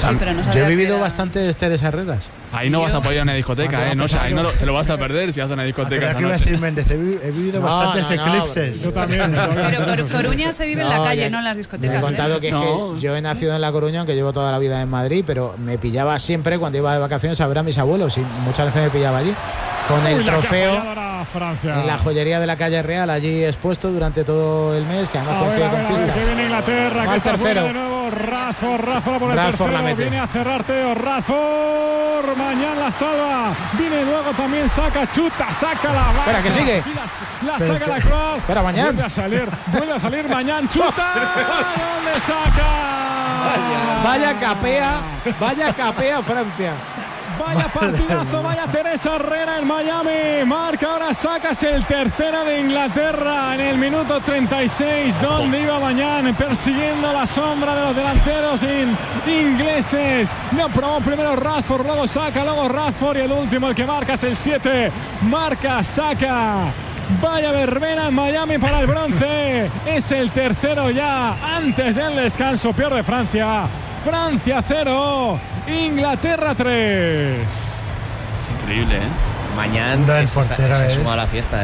Sí, pero no yo he vivido bastantes Teres Herreras. Ahí no vas a poder ir a una discoteca, no, ahí no te lo vas a perder si vas a una discoteca. ¿Qué iba a decir Méndez? He vivido bastantes eclipses. Yo también. Pero Coruña se vive en la calle, no en las discotecas. Me he contado que yo he nacido en La Coruña, aunque llevo toda la vida en Madrid, pero me pillaba siempre cuando iba de vacaciones a ver a mis abuelos y muchas veces me pillaba allí con el trofeo en la joyería de la calle Real, allí expuesto durante todo el mes, que además coincide con fiestas. Que viene Inglaterra, que está tercero. De nuevo Rashford por el tercero, viene a cerrar Teo Rashford, Mañán la salva, viene luego también saca, chuta, saca la barra. Espera, que sigue. La saca la Croix. Espera, Mañán. Vuelve a salir Mañán, chuta. ¿Dónde saca? Vaya capea Francia. Vaya partidazo, vaya Teresa Herrera en Miami. Marca, ahora sacas el tercero de Inglaterra en el minuto 36. ¿Dónde iba Mañán? Persiguiendo la sombra de los delanteros ingleses. No probó primero Rashford, luego saca, luego Rashford y el último, el que marca es el 7. Marca, saca. Vaya verbena en Miami para el bronce. Es el tercero ya antes del descanso. Pierde Francia. Francia 0, Inglaterra 3. Es increíble, Mañana se suma a la fiesta,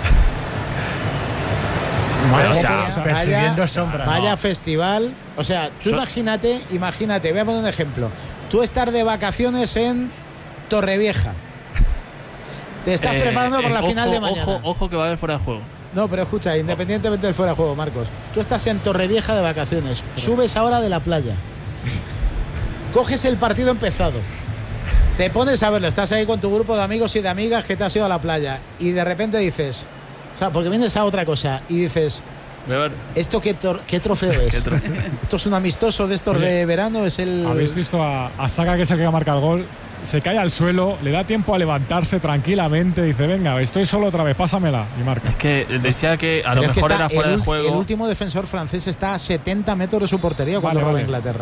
persiguiendo sombras. Vaya festival. O sea, tú imagínate, voy a poner un ejemplo. Tú estás de vacaciones en Torrevieja. Te estás preparando para la final de mañana. Ojo que va a haber fuera de juego. No, pero escucha, independientemente del fuera de juego, Marcos, tú estás en Torrevieja de vacaciones, subes ahora de la playa. Coges el partido empezado, te pones a verlo, estás ahí con tu grupo de amigos y de amigas que te has ido a la playa y de repente dices, o sea, porque vienes a otra cosa y dices, ¿esto qué trofeo es? ¿Esto es un amistoso de estos de verano? ¿Es el...? ¿Habéis visto a Saka, que es el que marca el gol? Se cae al suelo, le da tiempo a levantarse tranquilamente, dice, venga, estoy solo otra vez, pásamela, y marca. Es que decía que a lo mejor era fuera de juego. El último defensor francés está a 70 metros de su portería cuando roba Inglaterra.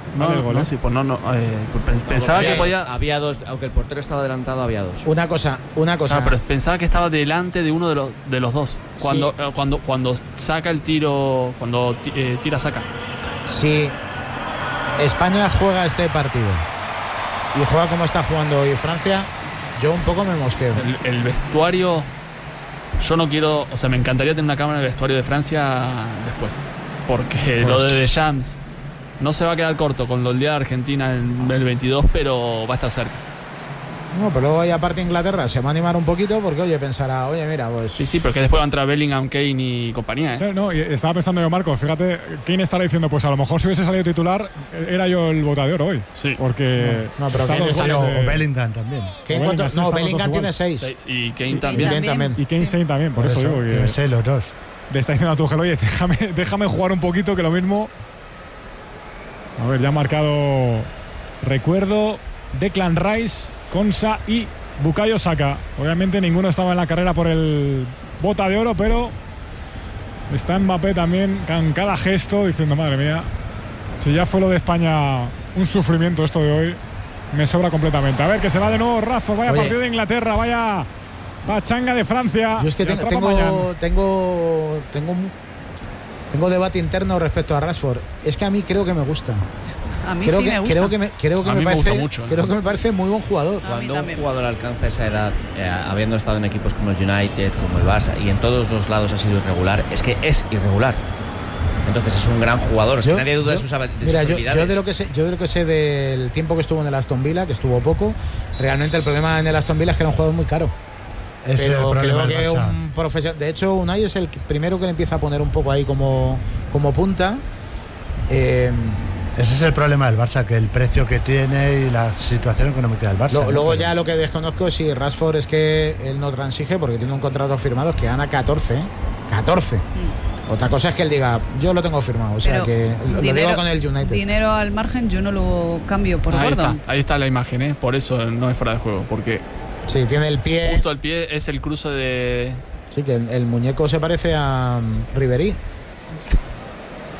Pensaba que podía. Había dos, aunque el portero estaba adelantado, había dos. Una cosa. Pero pensaba que estaba delante de uno de los dos. Cuando saca el tiro, cuando tira, saca. Si España juega este partido y juega como está jugando hoy Francia, yo un poco me mosqueo. El vestuario. Yo no quiero. O sea, me encantaría tener una cámara en el vestuario de Francia después. Porque lo de Deschamps no se va a quedar corto con lo del día de Argentina en el 22, pero va a estar cerca. No, pero luego, y aparte Inglaterra se va a animar un poquito porque, pensará, mira, pues... Sí, pero que después va a entrar Bellingham, Kane y compañía, No, y estaba pensando yo, Marcos, fíjate, Kane estará diciendo, pues a lo mejor si hubiese salido titular, era yo el bota de oro hoy. Sí. Porque... No, pero Kane salió, o Bellingham también. Bellingham tiene 6. Y Kane también. Y Kane 6 también, por eso digo que... 6 los dos. Le está diciendo a Tuchel, oye, déjame jugar un poquito, que lo mismo... A ver, ya ha marcado, recuerdo, Declan Rice, Konsa y Bukayo Saka. Obviamente ninguno estaba en la carrera por el bota de oro, pero está Mbappé también con cada gesto diciendo, madre mía, si ya fue lo de España un sufrimiento esto de hoy, me sobra completamente. A ver, que se va de nuevo Rashford, vaya partido de Inglaterra, vaya pachanga de Francia. Yo es que tengo debate interno respecto a Rashford. Es que a mí creo que me gusta. A mí sí me gusta. Creo que me parece muy buen jugador. Cuando un jugador alcanza esa edad, habiendo estado en equipos como el United, como el Barça, y en todos los lados ha sido irregular, es que es irregular. Entonces es un gran jugador. Nadie duda de sus habilidades. Yo de lo que sé del tiempo que estuvo en el Aston Villa, que estuvo poco, realmente el problema en el Aston Villa es que era un jugador muy caro. Pero creo que un profesional. De hecho, Unai es el primero que le empieza a poner un poco ahí como punta. Ese es el problema del Barça, que el precio que tiene y la situación económica del Barça. Luego ya lo que desconozco es si Rashford es que él no transige porque tiene un contrato firmado que gana 14. 14. Otra cosa es que él diga, yo lo tengo firmado. O sea, que lo digo con el United. Dinero al margen, yo no lo cambio por gordo. Ahí está la imagen, por eso no es fuera de juego, porque... Sí, tiene el pie. Justo el pie es el cruce de... Sí, que el muñeco se parece a Ribéry.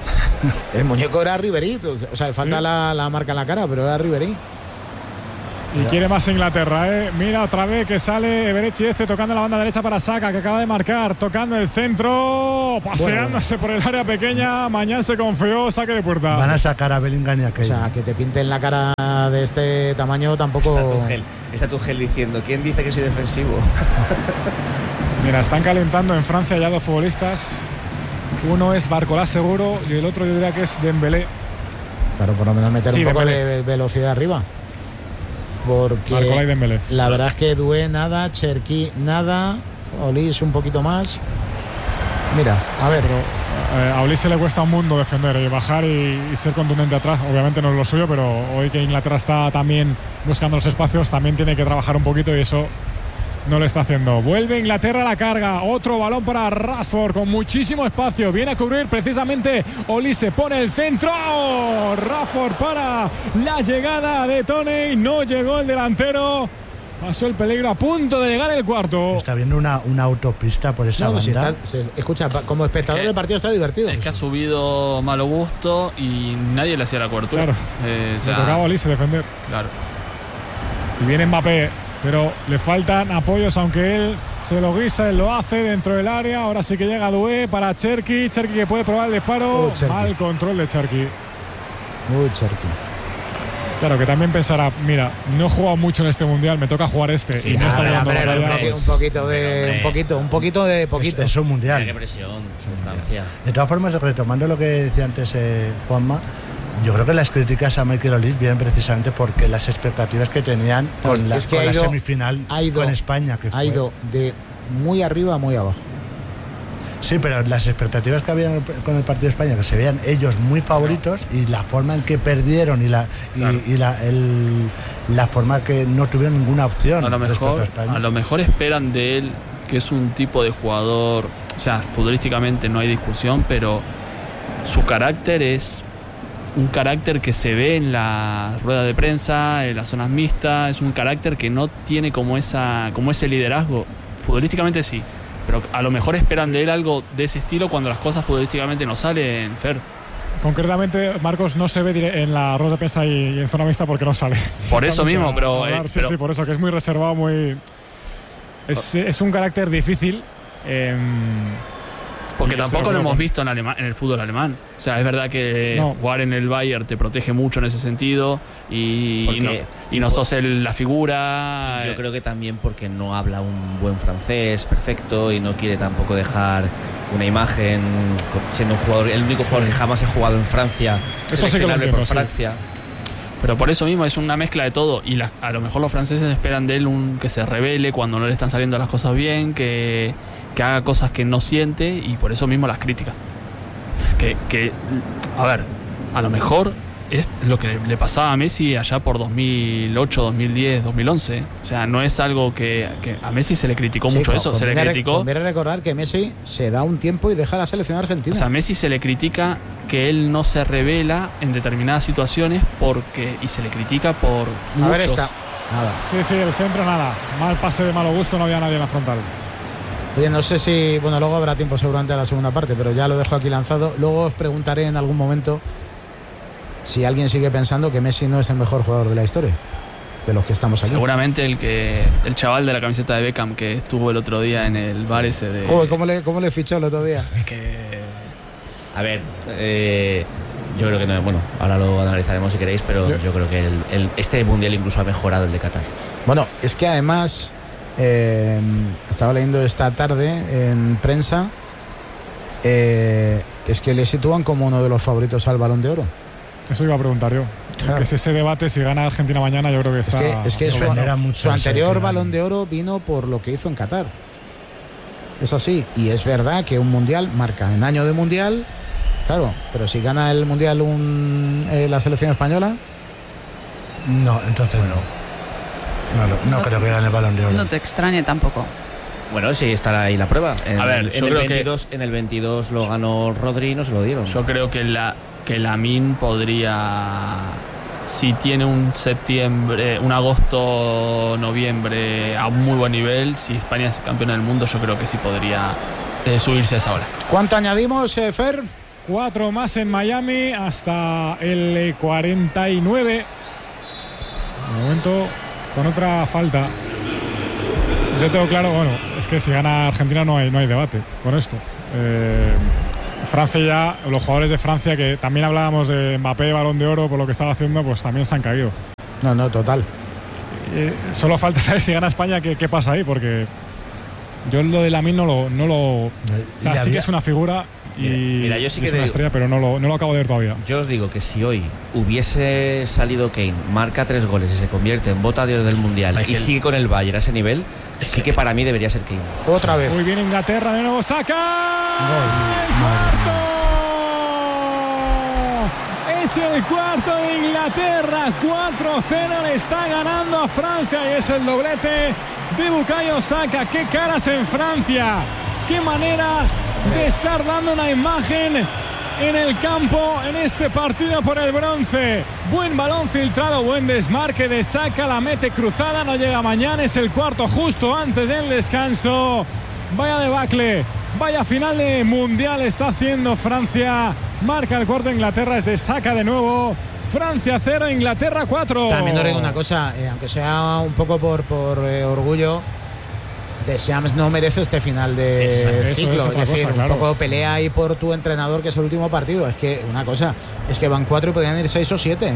El muñeco era Ribéry. O sea, le falta la marca en la cara, pero era Ribéry. Y quiere más Inglaterra, ¿eh? Mira otra vez que sale Eberechi tocando la banda derecha para Saka, que acaba de marcar, tocando el centro, paseándose por el área pequeña. Mañana se confió, saque de puerta. Van a sacar a Bellingham y a Kane. O sea, que te pinten la cara de este tamaño tampoco. Está Tuchel diciendo, ¿quién dice que soy defensivo? Mira, están calentando en Francia ya 2 futbolistas. Uno es Barcola seguro y el otro yo diría que es Dembélé. Claro, por lo menos meter un poco de velocidad arriba. Porque la verdad es que Doué nada, Cherki nada, Olise un poquito más. Mira, a ver. Pero, a Olise le cuesta un mundo defender y bajar y ser contundente atrás. Obviamente no es lo suyo, pero hoy que Inglaterra está también buscando los espacios, también tiene que trabajar un poquito y eso no lo está haciendo. Vuelve Inglaterra a la carga. Otro balón para Rashford con muchísimo espacio. Viene a cubrir precisamente Olise. Pone el centro. Rashford para la llegada de Toney. No llegó el delantero. Pasó el peligro a punto de llegar el cuarto. Está viendo una autopista por esa banda. Escucha, como espectador del partido está divertido. Es que ha subido Malo Gusto y nadie le hacía la cobertura. Claro. Le tocaba a Olise defender. Claro. Y viene Mbappé. Pero le faltan apoyos, aunque él se lo guisa, él lo hace dentro del área. Ahora sí que llega Doué para Cherki. Cherki que puede probar el disparo. Mal control de Cherki. Cherki. Claro, que también pensará, mira, no he jugado mucho en este mundial, me toca jugar este. Sí, y no está un poquito de poquito. Es un mundial. Qué presión en Francia. De todas formas, retomando lo que decía antes Juanma, yo creo que las críticas a Michael Olise vienen precisamente porque las expectativas que tenían con la semifinal con España. Que ha ido de muy arriba a muy abajo. Sí, pero las expectativas que habían con el partido de España, que se veían ellos muy favoritos, y la forma en que perdieron y la forma que no tuvieron ninguna opción. A lo mejor esperan de él, que es un tipo de jugador, o sea, futbolísticamente no hay discusión, pero su carácter es un carácter que se ve en la rueda de prensa, en las zonas mixtas. Es un carácter que no tiene como ese liderazgo. Futbolísticamente sí, pero a lo mejor esperan de él algo de ese estilo cuando las cosas futbolísticamente no salen, Fer. Concretamente, Marcos no se ve en la rueda de prensa y en zona mixta porque no sale. Por eso mismo, pero... Sí, por eso, que es muy reservado, muy... Es un carácter difícil. Porque tampoco lo hemos visto en el fútbol alemán. O sea, es verdad que jugar en el Bayern te protege mucho en ese sentido y no sos la figura. Yo creo que también porque no habla un buen francés perfecto y no quiere tampoco dejar una imagen siendo un jugador, el único jugador que jamás ha jugado en Francia, seleccionable por Francia. Pero por eso mismo es una mezcla de todo y a lo mejor los franceses esperan de él que se revele cuando no le están saliendo las cosas bien, que haga cosas que no siente, y por eso mismo las críticas. A ver, a lo mejor es lo que le pasaba a Messi allá por 2008, 2010, 2011. O sea, no es algo que a Messi se le criticó mucho eso. Se le criticó. Conviene recordar que Messi se da un tiempo y deja la selección argentina. O sea, a Messi se le critica que él no se revela en determinadas situaciones y se le critica por muchos. A ver esta. Nada. Sí, el centro nada. Mal pase de Malo Gusto, no había nadie en la frontal. Oye, no sé si... Bueno, luego habrá tiempo seguramente a la segunda parte, pero ya lo dejo aquí lanzado. Luego os preguntaré en algún momento si alguien sigue pensando que Messi no es el mejor jugador de la historia, de los que estamos aquí. Seguramente el chaval de la camiseta de Beckham que estuvo el otro día en el bar ese de... ¿Cómo le fichó el otro día? A ver, yo creo que no, bueno, ahora lo analizaremos si queréis, pero yo creo que este mundial incluso ha mejorado el de Qatar. Bueno, es que además estaba leyendo esta tarde en prensa, es que le sitúan como uno de los favoritos al Balón de Oro. Eso iba a preguntar yo. Claro. Que es ese debate, si gana Argentina mañana, yo creo que está... Es que su anterior Balón de Oro vino por lo que hizo en Qatar. Es así, y es verdad que un mundial marca en año de mundial, claro, pero si gana el mundial la selección española... No, entonces no creo que gane el Balón de Oro. No te extrañe tampoco. Bueno, sí, estará ahí la prueba. En el 22 lo ganó Rodri y no se lo dieron. Yo creo que Lamine podría, si tiene un agosto, noviembre a un muy buen nivel, si España es campeona del mundo, yo creo que sí podría subirse a esa hora. ¿Cuánto añadimos, Fer? 4 más en Miami hasta el 49. De momento con otra falta. Yo tengo claro, bueno, es que si gana Argentina no hay debate con esto. Francia ya, los jugadores de Francia, que también hablábamos de Mbappé, Balón de Oro, por lo que estaba haciendo, pues también se han caído. No, total. Solo falta saber si gana España qué pasa ahí, porque yo lo de Lamine no lo o sea, sí que es una figura y mira, yo sí que es una estrella, pero no lo acabo de ver todavía. Yo os digo que si hoy hubiese salido Kane, marca 3 goles y se convierte en bota de oro del Mundial y sigue con el Bayern a ese nivel, sí que para mí debería ser Kane. Otra vez. Muy bien Inglaterra, de nuevo saca. Es el cuarto de Inglaterra, 4-0, le está ganando a Francia y es el doblete de Bukayo Saka. Qué caras en Francia, qué manera de estar dando una imagen en el campo en este partido por el bronce. Buen balón filtrado, buen desmarque de Saka, la mete cruzada, no llega mañana, es el cuarto justo antes del descanso. Vaya debacle, vaya final de Mundial está haciendo Francia. Marca el cuarto, Inglaterra, es de Saka de nuevo. Francia 0, Inglaterra 4. También os digo una cosa, aunque sea un poco por orgullo, Deschamps no merece este final de ciclo. Es decir, un poco pelea ahí por tu entrenador, que es el último partido. Es que una cosa, es que van 4 y podrían ir 6 o 7.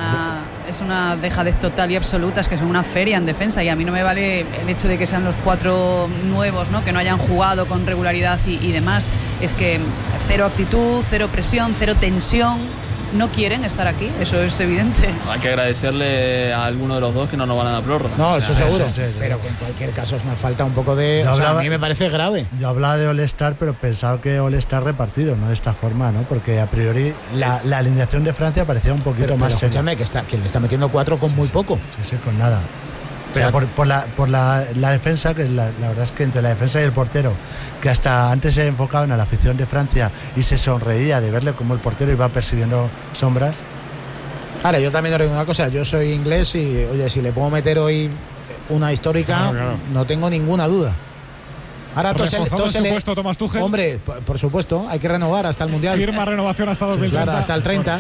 Es una dejadez total y absoluta, es que son una feria en defensa y a mí no me vale el hecho de que sean los 4 nuevos, ¿no? Que no hayan jugado con regularidad y demás. Es que cero actitud, cero presión, cero tensión. No quieren estar aquí, eso es evidente. Hay que agradecerle a alguno de los dos que no nos van a dar prórroga. No, eso seguro. Sí. Pero que en cualquier caso me falta un poco de... a mí me parece grave. Yo hablaba de All-Star, pero pensaba que All-Star repartido, no de esta forma, ¿no? Porque a priori la alineación de Francia parecía un poquito más... Pero escúchame, que le está metiendo 4 con muy poco. Sí, con nada. Pero por la defensa, que la verdad es que entre la defensa y el portero, que hasta antes se enfocaban a la afición de Francia y se sonreía de verle como el portero iba persiguiendo sombras. Ahora, yo también os digo una cosa, yo soy inglés y, oye, si le puedo meter hoy una histórica, claro. No tengo ninguna duda. Ahora supuesto, Thomas Tuchel. Hombre, por supuesto, hay que renovar hasta el Mundial. Firma renovación hasta 2030. Claro, hasta el 30.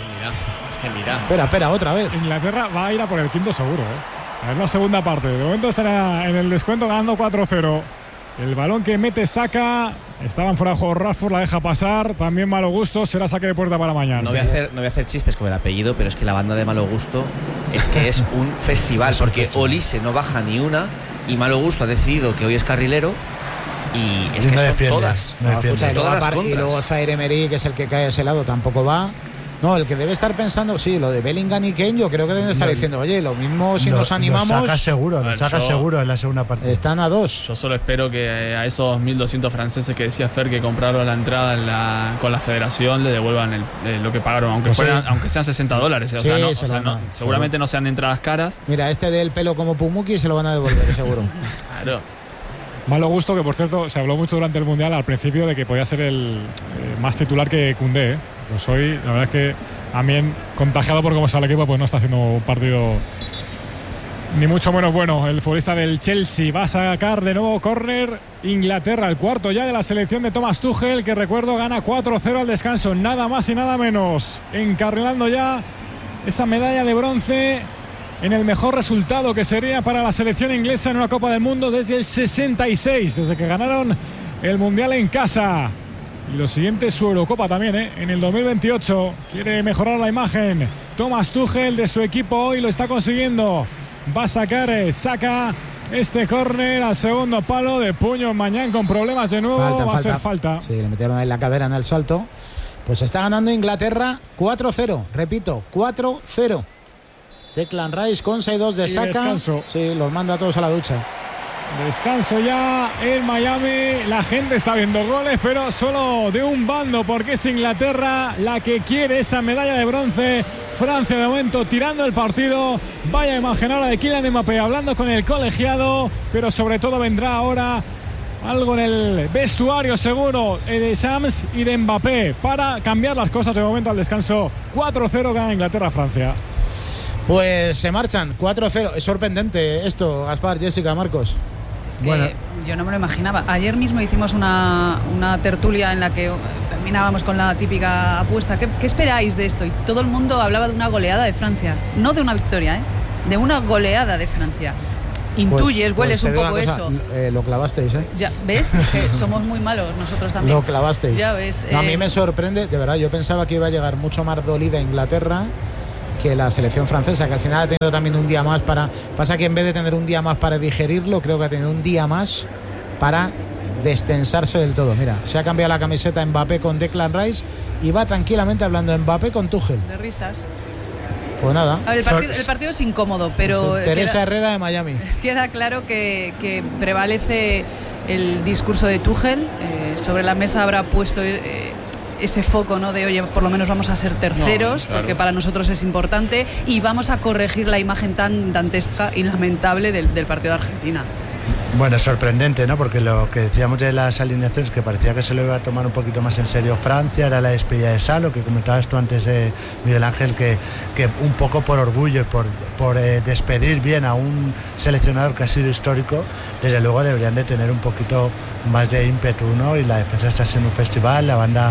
Es que mira. Espera, otra vez. Inglaterra va a ir a por el quinto seguro, Es la segunda parte. De momento estará en el descuento ganando 4-0. El balón que mete Saka. Estaban fuera de juego. Rashford la deja pasar. También Malo Gusto. Será saque de puerta para mañana. No voy a hacer chistes con el apellido, pero es que la banda de Malo Gusto es que es un festival. Porque Olise no baja ni una. Y Malo Gusto ha decidido que hoy es carrilero. Y es que son todas. Y luego Zaire Emery, que es el que cae a ese lado, tampoco va. No, el que debe estar pensando, sí, lo de Bellingham y Kane, yo creo que deben estar diciendo, oye, lo mismo si nos animamos. Nos saca seguro en la segunda parte. Están a 2. Yo solo espero que a esos 1.200 franceses que decía Fer que compraron la entrada con la federación le devuelvan lo que pagaron, aunque sean $60. Seguramente no sean entradas caras. Mira, este del pelo como Pumuki se lo van a devolver, seguro. Claro. Malo Gusto, que por cierto se habló mucho durante el Mundial al principio de que podía ser el más titular que Koundé. Pues hoy, la verdad es que también contagiado por cómo está el equipo, pues no está haciendo un partido ni mucho menos bueno. El futbolista del Chelsea va a sacar de nuevo córner. Inglaterra, el cuarto ya de la selección de Thomas Tuchel, que recuerdo gana 4-0 al descanso, nada más y nada menos. Encarrilando ya esa medalla de bronce en el mejor resultado que sería para la selección inglesa en una Copa del Mundo desde el 66, desde que ganaron el Mundial en casa. Y lo siguiente es su Eurocopa también, en el 2028. Quiere mejorar la imagen Thomas Tuchel de su equipo, hoy lo está consiguiendo. Va a sacar Saka este córner al segundo palo de puño. Mañana con problemas de nuevo, va a ser falta. Sí, le metieron ahí la cadera en el salto. Pues está ganando Inglaterra 4-0, repito, 4-0. Declan Rice con 6-2 de Saka. Descanso. Sí, los manda a todos a la ducha. Descanso ya en Miami. La gente está viendo goles, pero solo de un bando, porque es Inglaterra la que quiere esa medalla de bronce. Francia de momento tirando el partido. Vaya imagen ahora de Kylian Mbappé hablando con el colegiado, pero sobre todo vendrá ahora algo en el vestuario seguro de Shams y de Mbappé para cambiar las cosas. De momento al descanso 4-0 gana Inglaterra-Francia. Pues se marchan 4-0. Es sorprendente esto, Gaspar, Jessica, Marcos. Es que yo no me lo imaginaba. Ayer mismo hicimos una tertulia en la que terminábamos con la típica apuesta. ¿Qué esperáis de esto? Y todo el mundo hablaba de una goleada de Francia, no de una victoria, de una goleada de Francia. Intuyes, hueles un poco eso. Lo clavasteis, ¿eh? Ya, ¿ves? Que somos muy malos nosotros también. Lo clavasteis. Ya ves. No, a mí me sorprende, de verdad, yo pensaba que iba a llegar mucho más dolida Inglaterra que la selección francesa, que al final ha tenido también un día más para... Pasa que en vez de tener un día más para digerirlo, creo que ha tenido un día más para destensarse del todo. Mira, se ha cambiado la camiseta Mbappé con Declan Rice y va tranquilamente hablando Mbappé con Tuchel. De risas. Pues nada. A ver, el partido es incómodo, pero... Teresa Herrera de Miami. Queda claro que prevalece el discurso de Tuchel. Sobre la mesa habrá puesto ese foco, ¿no? De, oye, por lo menos vamos a ser terceros, claro, porque para nosotros es importante, y vamos a corregir la imagen tan dantesca y lamentable del partido de Argentina. Bueno, sorprendente, ¿no? Porque lo que decíamos de las alineaciones, que parecía que se lo iba a tomar un poquito más en serio Francia, era la despedida de Salo, que comentabas tú antes, Miguel Ángel, que un poco por orgullo y por despedir bien a un seleccionador que ha sido histórico, desde luego deberían de tener un poquito más de ímpetu, ¿no? Y la defensa está siendo un festival, la banda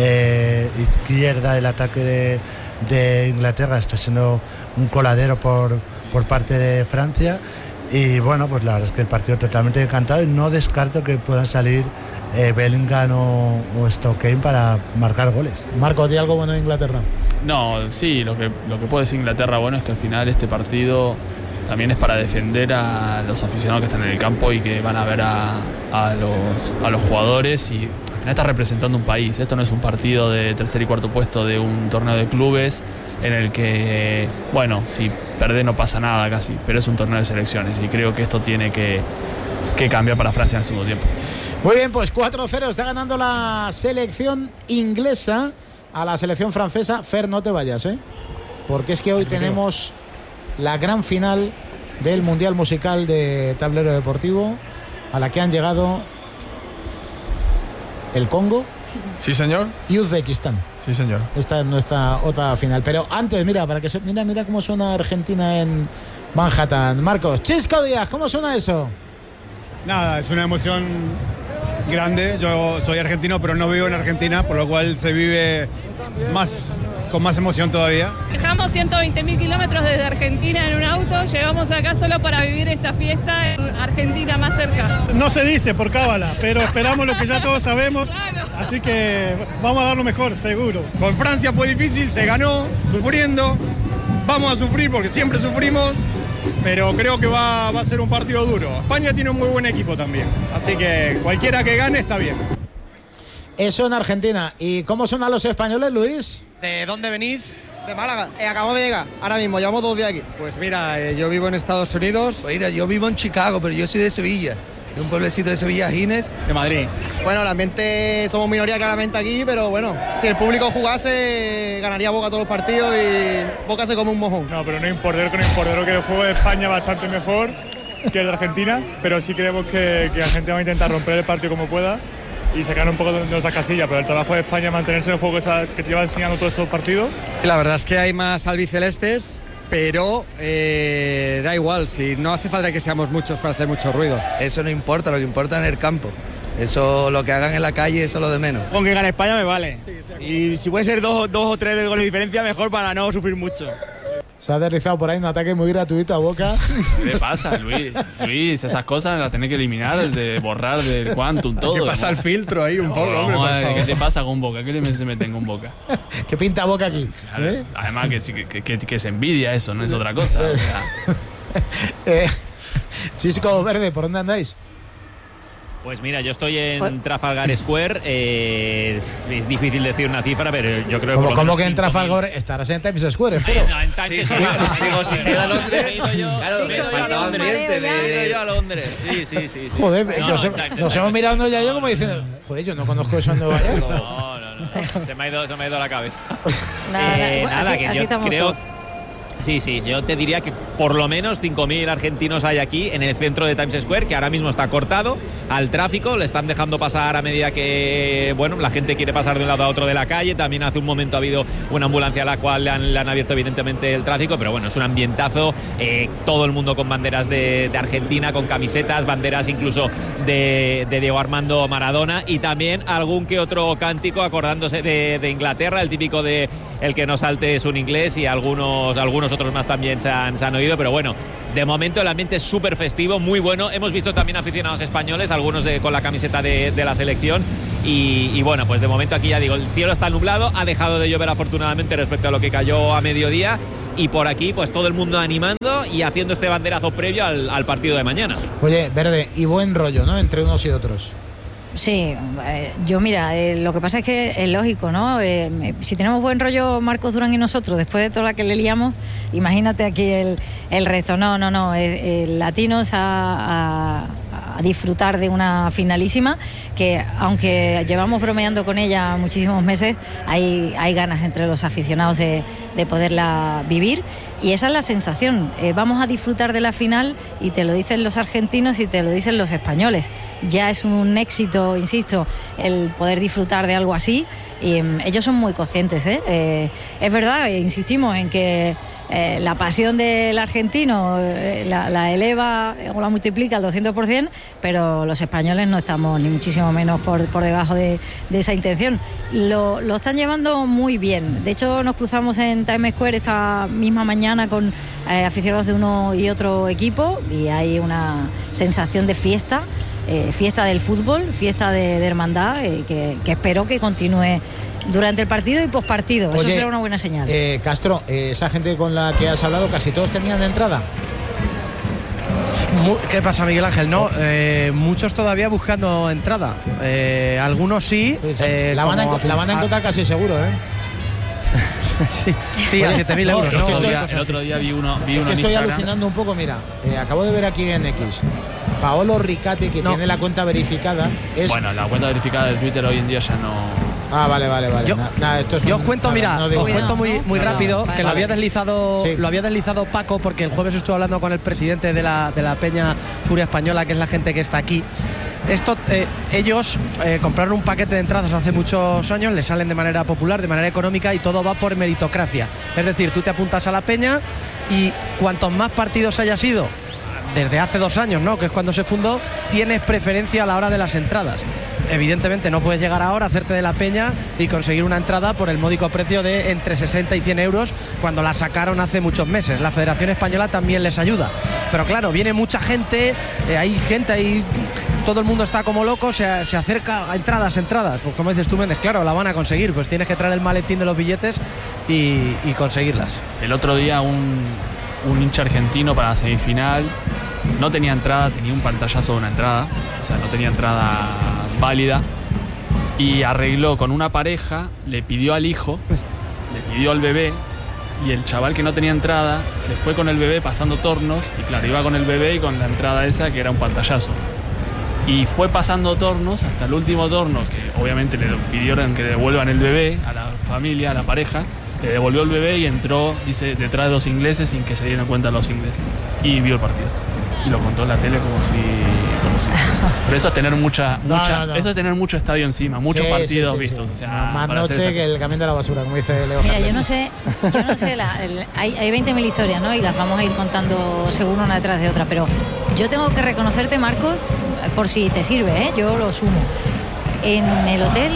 izquierda, el ataque de Inglaterra está siendo un coladero por parte de Francia. Y bueno, pues la verdad es que el partido totalmente decantado, y no descarto que puedan salir Bellingham o Stockane para marcar goles. Marco, ¿di algo bueno de Inglaterra? No, sí, lo que puede decir Inglaterra bueno es que al final este partido también es para defender a los aficionados que están en el campo y que van a ver a los jugadores, y al final está representando un país. Esto no es un partido de tercer y cuarto puesto de un torneo de clubes en el que, bueno, si perdés no pasa nada casi, pero es un torneo de selecciones y creo que esto tiene que cambiar para Francia en el segundo tiempo. Muy bien, pues 4-0 está ganando la selección inglesa a la selección francesa. Fer, no te vayas, porque es que hoy tenemos la gran final del Mundial Musical de Tablero Deportivo, a la que han llegado el Congo. Sí, señor. Y Uzbekistán. Sí, señor. Esta es nuestra otra final. Pero antes, mira, mira cómo suena Argentina en Manhattan. Marcos, Chisco Díaz, ¿cómo suena eso? Nada, es una emoción grande. Yo soy argentino, pero no vivo en Argentina, por lo cual se vive con más emoción todavía. Viajamos 120.000 kilómetros desde Argentina en un auto, llegamos acá solo para vivir esta fiesta en Argentina más cerca. No se dice por cábala, pero esperamos lo que ya todos sabemos, así que vamos a dar lo mejor, seguro. Con Francia fue difícil, se ganó, sufriendo, vamos a sufrir porque siempre sufrimos, pero creo que va a ser un partido duro. España tiene un muy buen equipo también, así que cualquiera que gane está bien. Eso en Argentina. ¿Y cómo son a los españoles, Luis? ¿De dónde venís? De Málaga. Acabamos de llegar. Ahora mismo, llevamos 2 días aquí. Pues mira, yo vivo en Estados Unidos. Pues mira, yo vivo en Chicago, pero yo soy de Sevilla. De un pueblecito de Sevilla, Gines. De Madrid. Bueno, el ambiente, somos minoría claramente aquí, pero bueno, si el público jugase, ganaría Boca todos los partidos y Boca se come un mojón. No, pero no importa, que el juego de España es bastante mejor que el de Argentina, pero sí creemos que Argentina va a intentar romper el partido como pueda y sacar un poco de nuestras casillas, pero el trabajo de España es mantenerse en el juego que te lleva enseñando todos estos partidos. La verdad es que hay más albicelestes, pero da igual, si no hace falta que seamos muchos para hacer mucho ruido. Eso no importa, lo que importa es en el campo. Eso, lo que hagan en la calle, eso es lo de menos. Con que gane España me vale. Y si puede ser 2 o 3 de goles de diferencia, mejor para no sufrir mucho. Se ha deslizado por ahí un ataque muy gratuito a Boca. ¿Qué le pasa, Luis? Luis, esas cosas las tenés que eliminar, de borrar del Quantum, todo. ¿Qué pasa el filtro ahí un poco, hombre? Por favor. ¿Qué te pasa con Boca? ¿Qué se mete con Boca? ¿Qué pinta Boca aquí? Además que se envidia eso, no es otra cosa. O sea. Chisco Verde, ¿por dónde andáis? Pues mira, yo estoy en Trafalgar Square. Es difícil decir una cifra, pero yo creo que. ¿Cómo que en Trafalgar estarás en Times Square? No, en Times Square. Digo, si se da a Londres. Claro, me faltaba un diente. Me he ido yo a Londres. Sí. Joder, nos hemos mirado uno ya yo como diciendo, joder, yo no conozco eso en Nueva York. No. Se me ha ido la cabeza. Nada, que así yo estamos creo. todos. Sí, yo te diría que por lo menos 5.000 argentinos hay aquí en el centro de Times Square, que ahora mismo está cortado al tráfico, le están dejando pasar a medida que, bueno, la gente quiere pasar de un lado a otro de la calle. También hace un momento ha habido una ambulancia a la cual le han abierto evidentemente el tráfico, pero bueno, es un ambientazo, todo el mundo con banderas de Argentina, con camisetas, banderas incluso de Diego Armando Maradona, y también algún que otro cántico acordándose de Inglaterra, el típico de el que no salte es un inglés, y algunos otros más también se han oído, pero bueno, de momento el ambiente es súper festivo, muy bueno. Hemos visto también aficionados españoles, algunos con la camiseta de la selección, y bueno, pues de momento aquí ya digo, el cielo está nublado, ha dejado de llover afortunadamente respecto a lo que cayó a mediodía, y por aquí pues todo el mundo animando y haciendo este banderazo previo al partido de mañana. Oye, Verde, y buen rollo, ¿no?, entre unos y otros. Sí, yo mira, lo que pasa es que es lógico, ¿no? Si tenemos buen rollo Marcos Durán y nosotros, después de toda la que le liamos, imagínate aquí el resto. No, latinos a disfrutar de una finalísima que, aunque llevamos bromeando con ella muchísimos meses, hay ganas entre los aficionados de poderla vivir, y esa es la sensación. Vamos a disfrutar de la final, y te lo dicen los argentinos y te lo dicen los españoles. Ya es un éxito, insisto, el poder disfrutar de algo así, y ellos son muy conscientes, ¿eh? Es verdad, insistimos en que la pasión del argentino la eleva o la multiplica al 200%, pero los españoles no estamos ni muchísimo menos por debajo de esa intención. Lo están llevando muy bien. De hecho, nos cruzamos en Times Square esta misma mañana con aficionados de uno y otro equipo, y hay una sensación de fiesta. Fiesta del fútbol, fiesta de hermandad, que espero que continúe durante el partido y pospartido. Eso será una buena señal. Castro, esa gente con la que has hablado, ¿casi todos tenían de entrada? ¿Qué pasa, Miguel Ángel? No, muchos todavía buscando entrada. Algunos sí. La van a encontrar casi seguro, ¿eh? Sí, a 7.000 euros. El otro día vi uno es que estoy alucinando un poco, mira. Acabo de ver aquí en X. Paolo Ricati, que tiene la cuenta verificada. Bueno, la cuenta verificada de Twitter hoy en día ya no. Ah, vale. Yo os cuento, muy rápido, que lo había deslizado Paco, porque el jueves estuve hablando con el presidente de la Peña Furia Española, que es la gente que está aquí. Ellos compraron un paquete de entradas hace muchos años, les salen de manera popular, de manera económica, y todo va por meritocracia. Es decir, tú te apuntas a la Peña, y cuantos más partidos hayas ido desde hace 2 años, ¿no?, que es cuando se fundó, tienes preferencia a la hora de las entradas. Evidentemente no puedes llegar ahora a hacerte de la Peña y conseguir una entrada por el módico precio de entre 60 y 100 euros cuando la sacaron hace muchos meses. La Federación Española también les ayuda, pero claro, viene mucha gente, hay gente ahí, todo el mundo está como loco, se acerca a entradas, pues como dices tú, Méndez, claro, la van a conseguir, pues tienes que traer el maletín de los billetes y conseguirlas. El otro día un hincha argentino para la semifinal no tenía entrada, tenía un pantallazo de una entrada, o sea, no tenía entrada válida, y arregló con una pareja, le pidió al hijo, le pidió al bebé, y el chaval que no tenía entrada se fue con el bebé pasando tornos, y claro, iba con el bebé y con la entrada esa que era un pantallazo, y fue pasando tornos hasta el último torno, que obviamente le pidieron que devuelvan el bebé a la familia, a la pareja. Le devolvió el bebé y entró, dice, detrás de 2 ingleses sin que se dieran cuenta los ingleses, y vio el partido y lo contó en la tele como si pero eso es tener eso es tener mucho estadio encima, muchos partidos vistos. O sea, más noche que el camión de la basura, como dice Leo. Mira, yo no sé hay 20.000 historias, ¿no?, y las vamos a ir contando seguro una detrás de otra, pero yo tengo que reconocerte, Marcos, por si te sirve, ¿eh?, yo lo sumo. En el hotel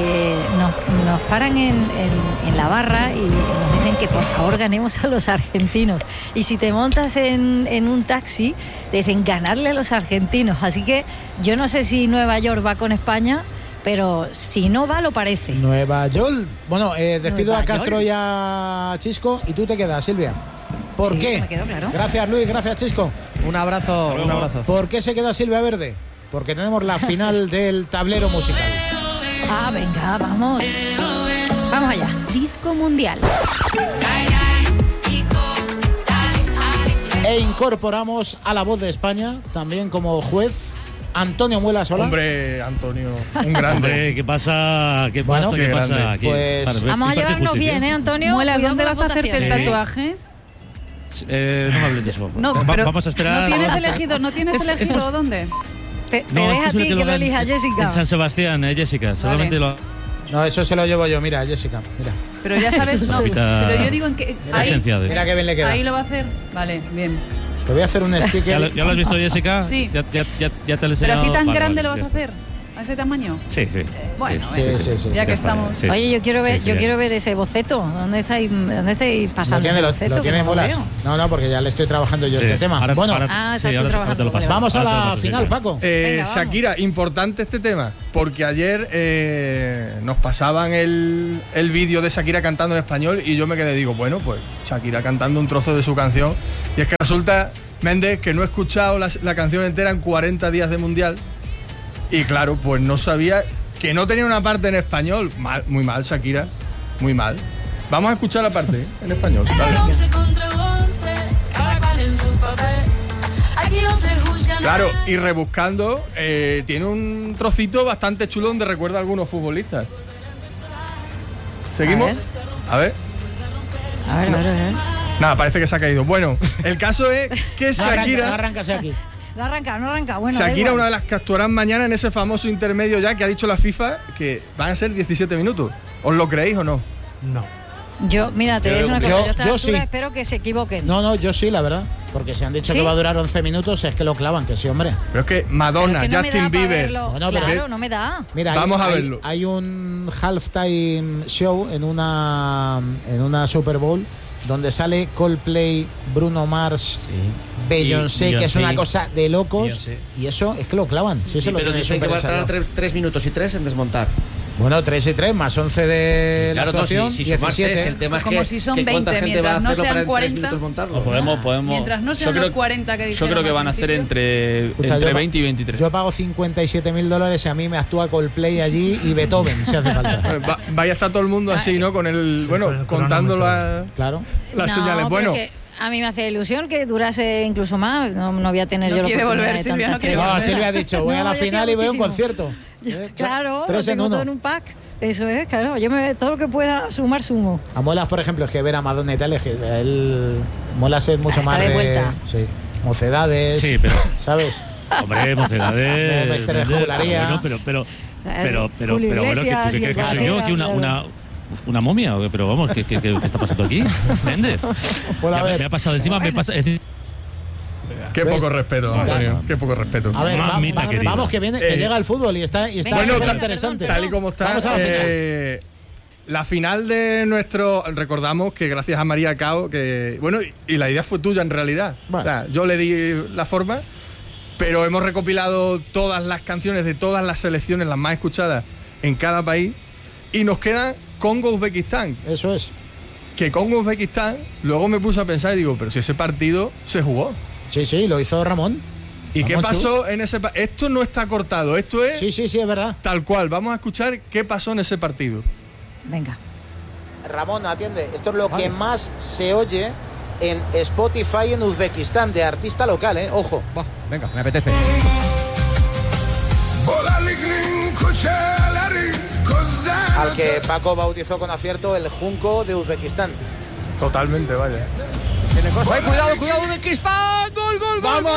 nos paran en la barra y nos dicen que por favor ganemos a los argentinos, y si te montas en un taxi te dicen ganarle a los argentinos, así que yo no sé si Nueva York va con España, pero si no va, lo parece. Nueva York. Bueno, despido a Castro y a Chisco, y tú te quedas, Silvia. ¿Por qué? Me quedo claro. Gracias, Luis, gracias, Chisco. Un abrazo. ¿Por qué se queda Silvia Verde? Porque tenemos la final del tablero musical. Ah, venga, vamos allá. Disco Mundial. E incorporamos a la Voz de España, también como juez, Antonio Muelas. Hola. Hombre, Antonio, un grande. ¿Qué pasa? ¿Qué pasa? Pues vamos a llevarnos bien, Antonio. Muelas, ¿dónde vas a hacerte el tatuaje? No me hables de eso. No, pero vamos a esperar. ¿No tienes elegido dónde? Te deja a ti que lo elija Jessica. En San Sebastián, Jessica. Solamente lo. No, eso se lo llevo yo. Mira, Jessica, mira. Pero ya sabes, no, pero yo digo en que mira qué bien le queda. Ahí lo va a hacer. Vale, bien. Te voy a hacer un sticker. ¿Ya lo has visto, Jessica? Sí. Ya te lo he enseñado. Pero así tan Vale, grande vale, lo vas a ya hacer. ¿A ese tamaño? Sí, sí. Bueno, sí, ya que estamos. Sí. Oye, yo quiero ver ese boceto. ¿Dónde estáis pasando ese boceto? ¿Lo tiene Molas? No, porque ya le estoy trabajando yo este tema. Bueno, trabajando. Vamos a la final, Paco. Venga, Shakira, importante este tema, porque ayer nos pasaban el vídeo de Shakira cantando en español y yo me quedé, digo, bueno, pues Shakira cantando un trozo de su canción. Y es que resulta, Méndez, que no he escuchado la canción entera en 40 días de Mundial. Y claro, pues no sabía que no tenía una parte en español. Mal, muy mal, Shakira. Muy mal. Vamos a escuchar la parte en español. Dale. Claro, y rebuscando, tiene un trocito bastante chulo donde recuerda a algunos futbolistas. ¿Seguimos? A ver. A ver. Nada, parece que se ha caído. Bueno, el caso es que Shakira... No arrancase aquí. No arranca. Bueno, Shakira, una de las que actuarán mañana en ese famoso intermedio ya que ha dicho la FIFA que van a ser 17 minutos. ¿Os lo creéis o no? No. Yo, mira, te voy a decir una cosa. Yo sí. Espero que se equivoquen. No, yo sí, la verdad. Porque si han dicho que va a durar 11 minutos, es que lo clavan, que sí, hombre. Pero es que Madonna, pero es que Justin Bieber. Bueno, claro, no me da. Mira, vamos a verlo. Hay un halftime show en una Super Bowl donde sale Coldplay, Bruno Mars, Beyoncé, que es una cosa de locos. Beyoncé. Y eso es que lo clavan. Sí, eso pero lo dicen que va a tardar 3 minutos y 3 en desmontar. Bueno, 3 y 3 más 11 de la actuación, si 17. El tema es como si son 20, mientras no sean 40. Podemos. Mientras no sean los 40 que dijeron. Yo creo que van a ser entre 20 y 23. Yo pago $57.000 y a mí me actúa Coldplay allí y Beethoven, si hace falta. Vaya, está todo el mundo así, ¿no? Con el, contando las señales. Bueno. A mí me hace ilusión que durase incluso más. No voy a tener yo la oportunidad de Silvia, tantas Silvia ha dicho, voy a la final y voy a un concierto. Claro, 3 en 1. todo en un pack. Eso es, claro. Yo todo lo que pueda sumar, sumo. A Molas, por ejemplo, es que ver a Madonna y tal, es que él Molas es mucho más de vuelta. Sí, mocedades. Sí, pero ¿sabes? Hombre, mocedades. Mestre de jugularía. Bueno, pero bueno, ¿qué soy yo? Aquí una momia, pero vamos, ¿qué está pasando aquí? Méndez. Me ha pasado encima, Qué poco respeto, Antonio. Qué poco respeto. A ver, vamos que viene, que llega el fútbol y está súper interesante. Tal y como está. Vamos a la final. La final de nuestro. Recordamos que gracias a María Cao, que. Bueno, y la idea fue tuya en realidad. Bueno. O sea, yo le di la forma, pero hemos recopilado todas las canciones de todas las selecciones, las más escuchadas en cada país, y nos quedan Congo-Uzbekistán. Eso es. Que Congo-Uzbekistán, luego me puse a pensar y digo, pero si ese partido se jugó. Sí, lo hizo Ramón. ¿Y qué pasó en ese partido? Esto no está cortado, esto es... Sí, es verdad. Tal cual, vamos a escuchar qué pasó en ese partido. Venga. Ramón, atiende, esto es lo que más se oye en Spotify en Uzbekistán, de artista local, ojo. Venga, me apetece. Al que Paco bautizó con acierto el Junco de Uzbekistán. Totalmente, vaya. Cuidado, Uzbekistán. Gol. ¡Vamos!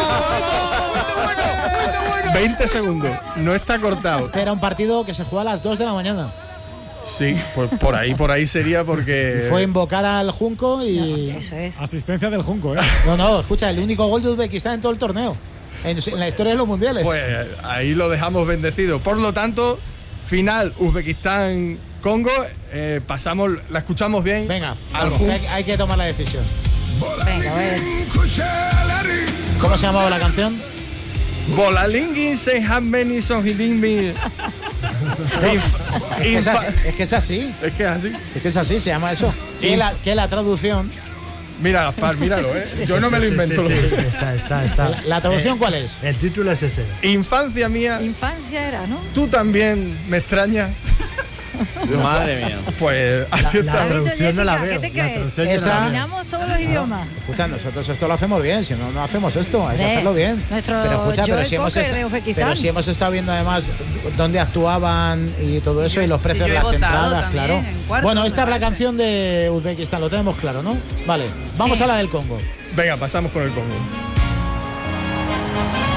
20 segundos. No está cortado. Este era un partido que se jugó a las 2 de la mañana. Sí, pues por ahí sería porque... Fue invocar al Junco y... Eso es. Asistencia del Junco, No, escucha, el único gol de Uzbekistán en todo el torneo. En la historia de los mundiales. Pues ahí lo dejamos bendecido. Por lo tanto, final Uzbekistán-Congo. Pasamos, la escuchamos bien. Venga, hay que tomar la decisión. Venga, a ver. ¿Cómo se llamaba la canción? Bolalingin se hameni sonhilingmi. Es que es así. Es que es así, se llama eso. Que la traducción. Mira, Gaspar, míralo, Yo no me lo invento. Está. ¿La traducción cuál es? El título es ese. Infancia mía. Infancia era, ¿no? Tú también me extrañas. Madre mía. Pues así está. La traducción no la veo. ¿Qué te crees? Dominamos todos los idiomas. Escucha, nosotros esto lo hacemos bien, si no hacemos esto, hay que hacerlo bien. Pero si hemos estado viendo además dónde actuaban y todo eso, y los precios de las entradas, claro. Bueno, esta es la canción de Uzbekistán, lo tenemos claro, ¿no? Vale, vamos a la del Congo. Venga, pasamos con el Congo.